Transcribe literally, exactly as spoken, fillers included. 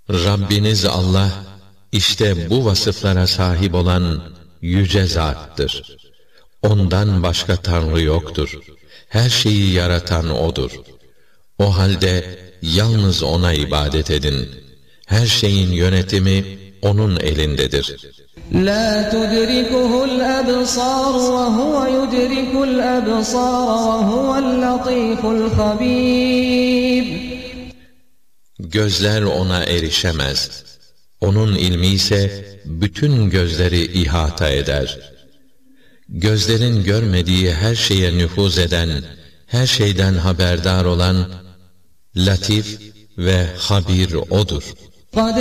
Rabbiniz Allah, işte bu vasıflara sahip olan yüce zattır. Ondan başka Tanrı yoktur. Her şeyi yaratan O'dur. O halde yalnız O'na ibadet edin. Her şeyin yönetimi O'nun elindedir. لَا تُدْرِكُهُ الْأَبْصَارُ وَهُوَ يُدْرِكُ الْأَبْصَارَ وَهُوَ اللَّطِيفُ الْخَبِيرُ. Gözler O'na erişemez. O'nun ilmi ise bütün gözleri ihata eder. Gözlerin görmediği her şeye nüfuz eden, her şeyden haberdar olan, latif ve habir O'dur.